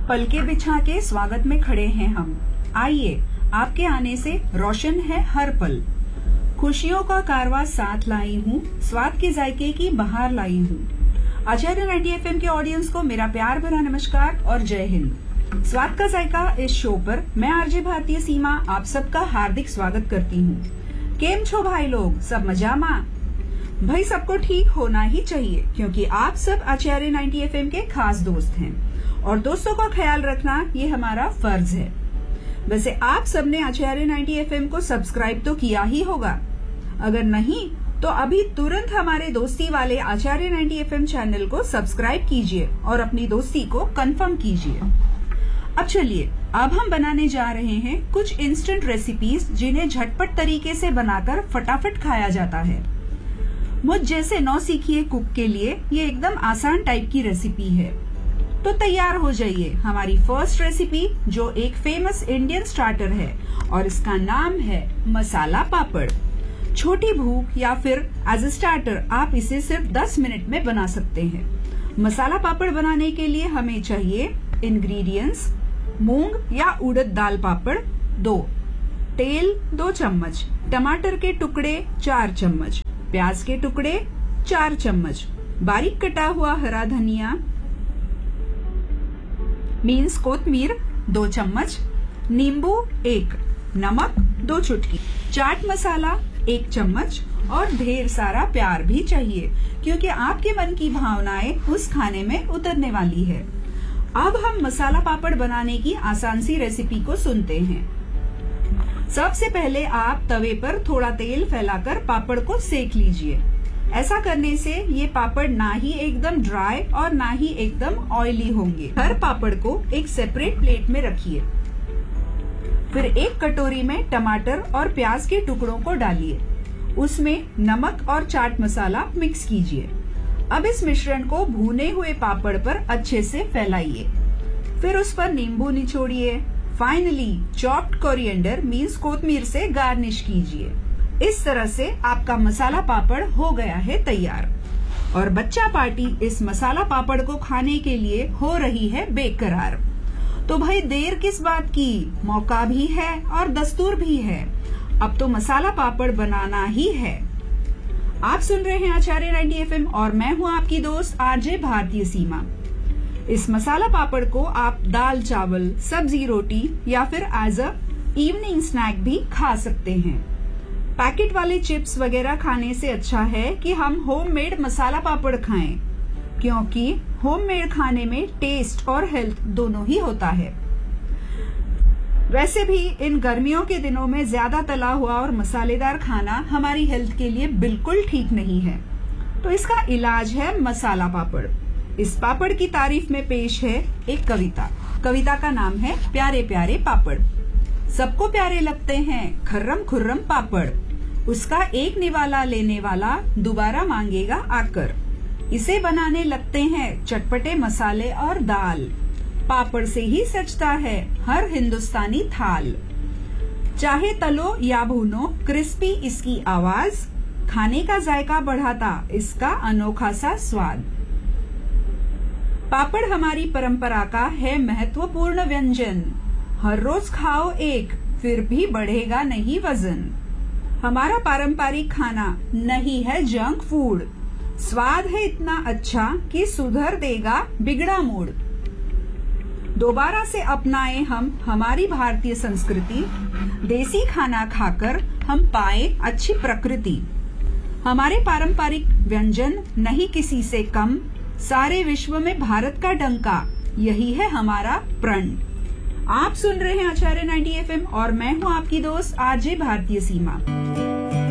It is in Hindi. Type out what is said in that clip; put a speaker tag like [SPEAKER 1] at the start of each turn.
[SPEAKER 1] पलके बिछा के स्वागत में खड़े हैं हम। आइए, आपके आने से रोशन है हर पल। खुशियों का कारवां साथ लाई हूँ, स्वाद के जायके की बहार लाई हूँ। आचार्य 90 FM के ऑडियंस को मेरा प्यार भरा नमस्कार और जय हिंद। स्वाद का जायका इस शो पर मैं आरजे भारतीय सीमा आप सबका हार्दिक स्वागत करती हूँ। केम छो भाई लोग, सब मजामा? भाई सबको ठीक होना ही चाहिए, क्योंकि आप सब आचार्य 90 FM के खास दोस्त हैं और दोस्तों का ख्याल रखना ये हमारा फर्ज है। वैसे आप सबने आचार्य 90 FM को सब्सक्राइब तो किया ही होगा। अगर नहीं तो अभी तुरंत हमारे दोस्ती वाले आचार्य 90 FM चैनल को सब्सक्राइब कीजिए और अपनी दोस्ती को कंफर्म कीजिए। अब चलिए, अब हम बनाने जा रहे हैं कुछ इंस्टेंट रेसिपीज जिन्हें झटपट तरीके से बनाकर फटाफट खाया जाता है। मुझ जैसे नौसिखिए कुक के लिए ये एकदम आसान टाइप की रेसिपी है। तो तैयार हो जाइए हमारी फर्स्ट रेसिपी, जो एक फेमस इंडियन स्टार्टर है और इसका नाम है मसाला पापड़। छोटी भूख या फिर एज ए स्टार्टर आप इसे सिर्फ 10 मिनट में बना सकते हैं। मसाला पापड़ बनाने के लिए हमें चाहिए इंग्रेडिएंट्स: मूंग या उड़द दाल पापड़ 2, तेल 2 चम्मच, टमाटर के टुकड़े 4 चम्मच, प्याज के टुकड़े 4 चम्मच, बारीक कटा हुआ हरा धनिया मीन्स कोतमीर 2 चम्मच, नींबू 1, नमक 2 चुटकी, चाट मसाला 1 चम्मच और ढेर सारा प्यार भी चाहिए, क्योंकि आपके मन की भावनाएं उस खाने में उतरने वाली है। अब हम मसाला पापड़ बनाने की आसान सी रेसिपी को सुनते हैं। सबसे पहले आप तवे पर थोड़ा तेल फैलाकर पापड़ को सेक लीजिए। ऐसा करने से ये पापड़ ना ही एकदम ड्राई और ना ही एकदम ऑयली होंगे। हर पापड़ को एक सेपरेट प्लेट में रखिए। फिर एक कटोरी में टमाटर और प्याज के टुकड़ों को डालिए। उसमें नमक और चाट मसाला मिक्स कीजिए। अब इस मिश्रण को भुने हुए पापड़ पर अच्छे से फैलाइए। फिर उस पर नींबू निचोड़िए। फाइनली चॉप्ड कोरिएंडर मीन्स कोतमीर से गार्निश कीजिए। इस तरह से आपका मसाला पापड़ हो गया है तैयार और बच्चा पार्टी इस मसाला पापड़ को खाने के लिए हो रही है बेकरार। तो भाई देर किस बात की, मौका भी है और दस्तूर भी है। अब तो मसाला पापड़ बनाना ही है। आप सुन रहे हैं आचार्य 90 FM और मैं हूँ आपकी दोस्त आरजे भारतीय सीमा। इस मसाला पापड़ को आप दाल चावल, सब्जी रोटी या फिर एज अ इवनिंग स्नैक भी खा सकते हैं। पैकेट वाले चिप्स वगैरह खाने से अच्छा है कि हम होममेड मसाला पापड़ खाएं, क्योंकि होममेड खाने में टेस्ट और हेल्थ दोनों ही होता है। वैसे भी इन गर्मियों के दिनों में ज्यादा तला हुआ और मसालेदार खाना हमारी हेल्थ के लिए बिल्कुल ठीक नहीं है। तो इसका इलाज है मसाला पापड़। इस पापड़ की तारीफ में पेश है एक कविता। कविता का नाम है प्यारे प्यारे पापड़। सबको प्यारे लगते हैं खर्रम खुर्रम पापड़, उसका एक निवाला लेने वाला दोबारा मांगेगा आकर। इसे बनाने लगते हैं चटपटे मसाले और दाल, पापड़ से ही सजता है हर हिंदुस्तानी थाल। चाहे तलो या भूनो, क्रिस्पी इसकी आवाज, खाने का जायका बढ़ाता इसका अनोखा सा स्वाद। पापड़ हमारी परंपरा का है महत्वपूर्ण व्यंजन। हर रोज खाओ एक, फिर भी बढ़ेगा नहीं वजन। हमारा पारंपरिक खाना नहीं है जंक फूड, स्वाद है इतना अच्छा कि सुधर देगा बिगड़ा मूड। दोबारा से अपनाएं हम हमारी भारतीय संस्कृति, देसी खाना खाकर हम पाए अच्छी प्रकृति। हमारे पारंपरिक व्यंजन नहीं किसी से कम, सारे विश्व में भारत का डंका, यही है हमारा प्रण। आप सुन रहे हैं आचार्य 90 FM और मैं हूँ आपकी दोस्त आरजे भारतीय सीमा।